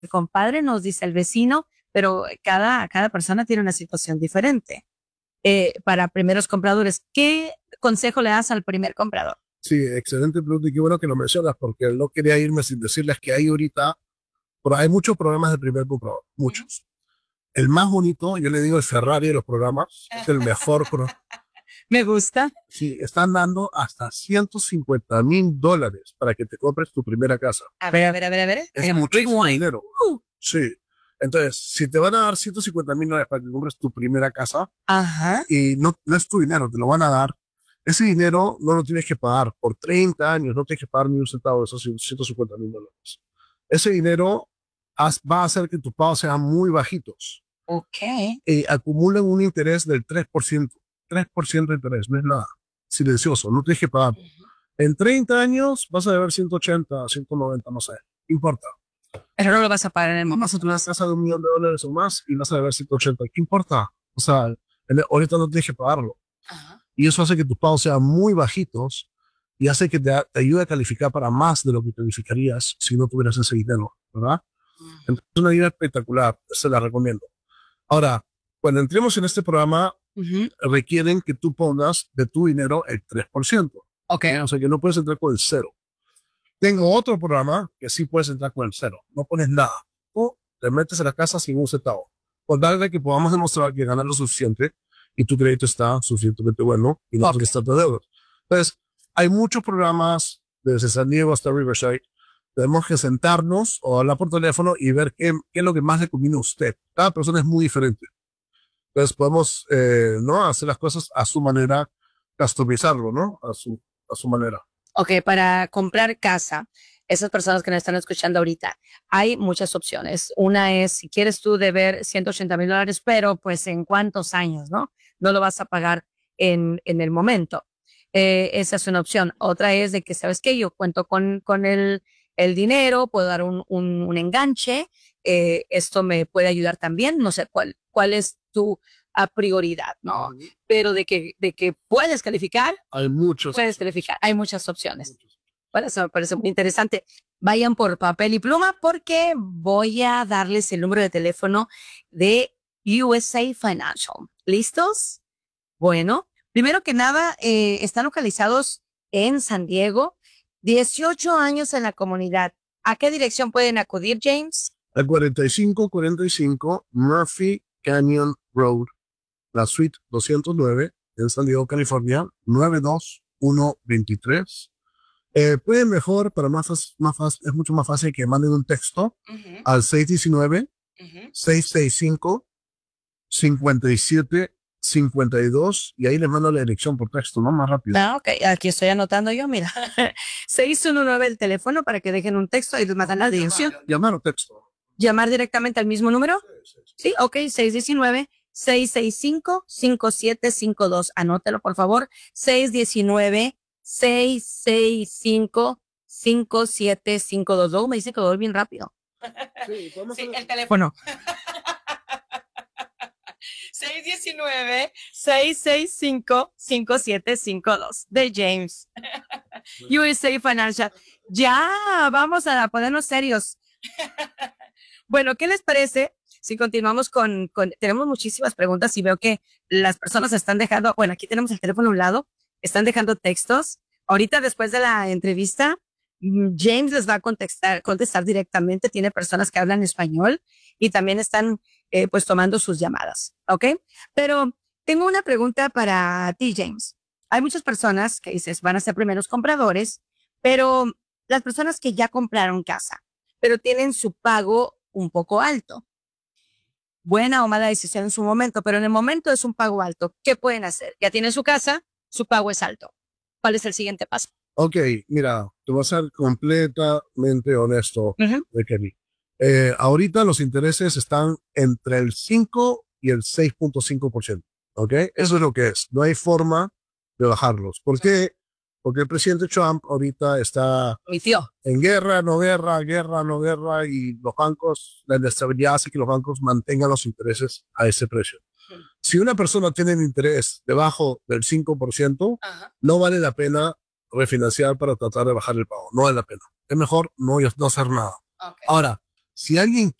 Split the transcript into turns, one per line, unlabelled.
compadre, nos dice el vecino, pero cada persona tiene una situación diferente. Para primeros compradores, ¿qué consejo le das al primer comprador?
Sí, excelente pregunta y qué bueno que lo mencionas porque no quería irme sin decirles que hay ahorita, pero hay muchos programas de primer comprador, muchos. El más bonito, yo le digo el Ferrari de los programas, es el mejor.
Me gusta.
Sí, están dando hasta $150,000 para que te compres tu primera casa.
A ver, a ver, a ver, a ver.
Es muchísimo dinero. Sí. Entonces, si te van a dar $150,000 para que compres tu primera casa,
Ajá.
y no es tu dinero, te lo van a dar, ese dinero no lo tienes que pagar por 30 años, no tienes que pagar ni un centavo de esos $150,000. Ese dinero va a hacer que tus pagos sean muy bajitos.
Ok.
Y acumulan un interés del 3%. 3% de interés, no es nada. Silencioso, no tienes que pagar. En 30 años vas a deber 180, 190, no sé. Importa.
Pero no lo vas a pagar en el momento.
Vas a tener una casa de $1,000,000 o más y vas a deber 180. ¿Qué importa? O sea, ahorita no tienes que pagarlo.
Ajá.
Y eso hace que tus pagos sean muy bajitos y hace que te ayude a calificar para más de lo que calificarías si no tuvieras ese dinero, ¿verdad? Entonces, es una idea espectacular, se la recomiendo. Ahora, cuando entremos en este programa, requieren que tú pongas de tu dinero el 3%.
Ok.
O sea, que no puedes entrar con el cero. Tengo otro programa que sí puedes entrar con el cero. No pones nada. O te metes a la casa sin un centavo. Por darle que podamos demostrar que ganas lo suficiente y tu crédito está suficientemente bueno y no tienes tantas deudas. Entonces, hay muchos programas desde San Diego hasta Riverside. Tenemos que sentarnos o hablar por teléfono y ver qué es lo que más le conviene a usted. Cada persona es muy diferente. Entonces podemos no hacer las cosas a su manera, customizarlo, ¿no? A su manera.
Ok, para comprar casa, esas personas que nos están escuchando ahorita, hay muchas opciones. Una es, si quieres tú deber $180,000, pero pues en cuántos años, ¿no? No lo vas a pagar en el momento. Esa es una opción. Otra es de que, ¿sabes qué? Yo cuento con el dinero, puedo dar un enganche, esto me puede ayudar también. No sé cuál es tu prioridad, ¿no? Pero de que puedes calificar,
Hay muchos.
puedes calificar. Hay muchas opciones. Bueno, eso me parece muy interesante. Vayan por papel y pluma porque voy a darles el número de teléfono de USA Financial. ¿Listos? Bueno, primero que nada, están localizados en San Diego, 18 años en la comunidad. ¿A qué dirección pueden acudir, James?
Al 4545 Murphy Canyon Road, la suite 209 en San Diego, California, 92123. Pueden mejor, pero es mucho más fácil que manden un texto al 619-665-5752 y ahí les mando la dirección por texto, ¿no? Más rápido.
Ok, aquí estoy anotando yo, mira. 619 el teléfono para que dejen un texto y les mandan la dirección.
Llamar o texto.
¿Llamar directamente al mismo número? Sí, ok, 619-665-5752. Anótelo, por favor. 619-665-5752. Luego me dice que voy bien rápido.
Sí,
el teléfono. 619-665-5752 de James. USA Financial. Ya, vamos a ponernos serios. Bueno, ¿qué les parece si continuamos tenemos muchísimas preguntas y veo que las personas están dejando, bueno, aquí tenemos el teléfono a un lado, están dejando textos. Ahorita, después de la entrevista, James les va a contestar directamente. Tiene personas que hablan español y también están pues tomando sus llamadas, ¿ok? Pero tengo una pregunta para ti, James. Hay muchas personas que dices van a ser primeros compradores, pero las personas que ya compraron casa, pero tienen su pago un poco alto. Buena o mala decisión en su momento, pero en el momento es un pago alto. ¿Qué pueden hacer? Ya tienen su casa, su pago es alto. ¿Cuál es el siguiente paso?
Ok, mira, te voy a ser completamente honesto, de Kenny. Ahorita los intereses están entre el 5 y el 6.5%. ¿Ok? Eso es lo que es. No hay forma de bajarlos. ¿Por qué? Porque el presidente Trump ahorita está en guerra, no guerra, guerra, no guerra, y los bancos, la inestabilidad hace que los bancos mantengan los intereses a ese precio. Si una persona tiene un interés debajo del 5%, no vale la pena refinanciar para tratar de bajar el pago. No vale la pena. Es mejor no hacer nada. Ahora, Si alguien